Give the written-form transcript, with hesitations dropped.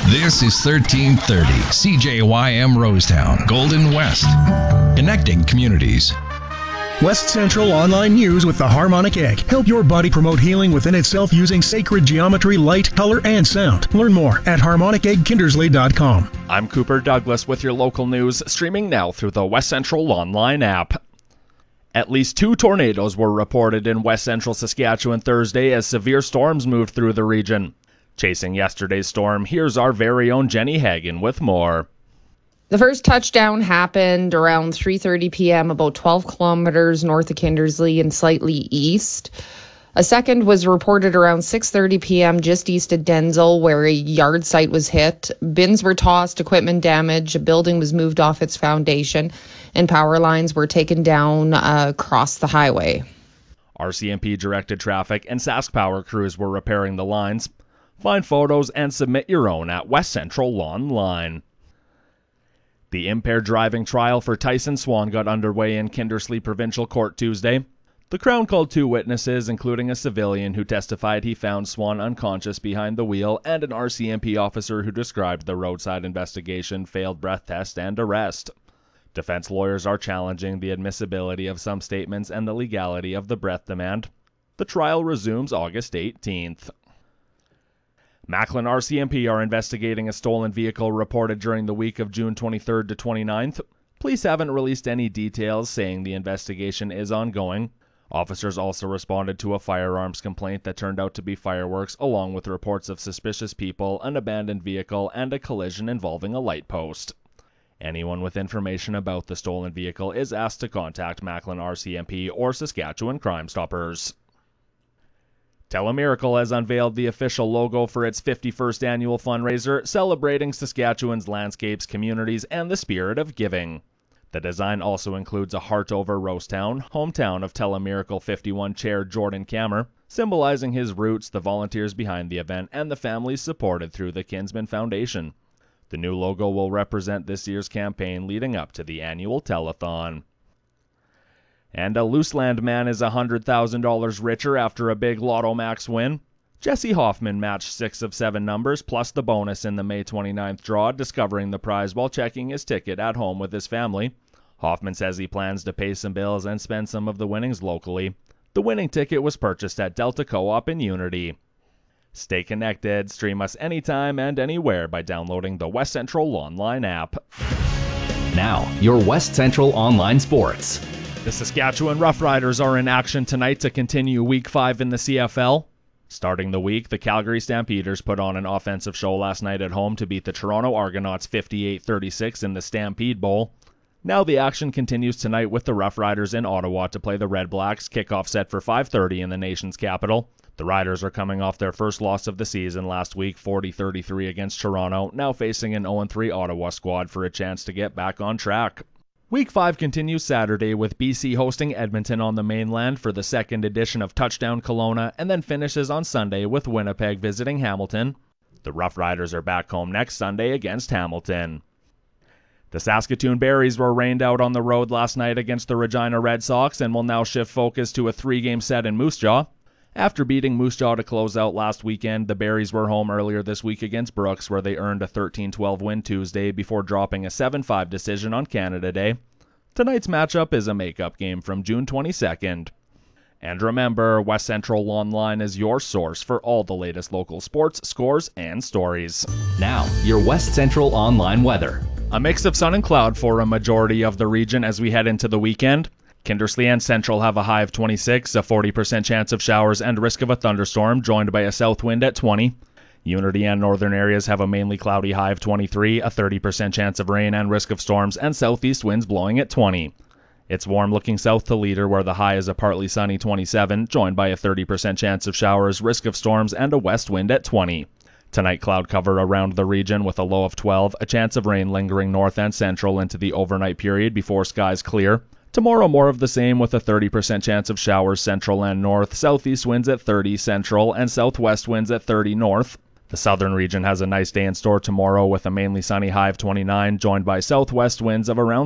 This is 1330 CJYM Rosetown, Golden West. Connecting communities. West Central Online News with the Harmonic Egg. Help your body promote healing within itself using sacred geometry, light, color, and sound. Learn more at harmoniceggkindersley.com. I'm Cooper Douglas with your local news, streaming now through the West Central Online app. At least 2 tornadoes were reported in West Central Saskatchewan Thursday as severe storms moved through the region. Chasing yesterday's storm, here's our very own Jenny Hagan with more. The first touchdown happened around 3:30 p.m., about 12 kilometers north of Kindersley and slightly east. A second was reported around 6:30 p.m. just east of Denzel, where a yard site was hit. Bins were tossed, equipment damage, a building was moved off its foundation, and power lines were taken down across the highway. RCMP directed traffic and Sask Power crews were repairing the lines. Find photos and submit your own at West Central Online. The impaired driving trial for Tyson Swan got underway in Kindersley Provincial Court Tuesday. The Crown called 2 witnesses, including a civilian who testified he found Swan unconscious behind the wheel, and an RCMP officer who described the roadside investigation, failed breath test, and arrest. Defense lawyers are challenging the admissibility of some statements and the legality of the breath demand. The trial resumes August 18th. Macklin RCMP are investigating a stolen vehicle reported during the week of June 23rd to 29th. Police haven't released any details, saying the investigation is ongoing. Officers also responded to a firearms complaint that turned out to be fireworks, along with reports of suspicious people, an abandoned vehicle, and a collision involving a light post. Anyone with information about the stolen vehicle is asked to contact Macklin RCMP or Saskatchewan Crime Stoppers. Telemiracle has unveiled the official logo for its 51st annual fundraiser, celebrating Saskatchewan's landscapes, communities, and the spirit of giving. The design also includes a heart over Rosetown, hometown of Telemiracle 51 chair Jordan Kammer, symbolizing his roots, the volunteers behind the event, and the families supported through the Kinsman Foundation. The new logo will represent this year's campaign leading up to the annual telethon. And a Looseland man is $100,000 richer after a big Lotto Max win. Jesse Hoffman matched 6 of 7 numbers plus the bonus in the May 29th draw, discovering the prize while checking his ticket at home with his family. Hoffman says he plans to pay some bills and spend some of the winnings locally. The winning ticket was purchased at Delta Co-op in Unity. Stay connected. Stream us anytime and anywhere by downloading the West Central Online app. Now, your West Central Online Sports. The Saskatchewan Roughriders are in action tonight to continue Week 5 in the CFL. Starting the week, the Calgary Stampeders put on an offensive show last night at home to beat the Toronto Argonauts 58-36 in the Stampede Bowl. Now the action continues tonight with the Roughriders in Ottawa to play the Red Blacks, kickoff set for 5:30 in the nation's capital. The Riders are coming off their first loss of the season last week, 40-33 against Toronto, now facing an 0-3 Ottawa squad for a chance to get back on track. Week 5 continues Saturday with BC hosting Edmonton on the mainland for the second edition of Touchdown Kelowna, and then finishes on Sunday with Winnipeg visiting Hamilton. The Rough Riders are back home next Sunday against Hamilton. The Saskatoon Berries were rained out on the road last night against the Regina Red Sox and will now shift focus to a 3-game set in Moose Jaw. After beating Moose Jaw to close out last weekend, the Berries were home earlier this week against Brooks, where they earned a 13-12 win Tuesday before dropping a 7-5 decision on Canada Day. Tonight's matchup is a makeup game from June 22nd. And remember, West Central Online is your source for all the latest local sports, scores, and stories. Now, your West Central Online weather. A mix of sun and cloud for a majority of the region as we head into the weekend. Kindersley and Central have a high of 26, a 40% chance of showers and risk of a thunderstorm, joined by a south wind at 20. Unity and northern areas have a mainly cloudy high of 23, a 30% chance of rain and risk of storms, and southeast winds blowing at 20. It's warm looking south to Leader, where the high is a partly sunny 27, joined by a 30% chance of showers, risk of storms, and a west wind at 20. Tonight, cloud cover around the region with a low of 12, a chance of rain lingering north and central into the overnight period before skies clear. Tomorrow, more of the same with a 30% chance of showers central and north, southeast winds at 30 central, and southwest winds at 30 north. The southern region has a nice day in store tomorrow with a mainly sunny high of 29, joined by southwest winds of around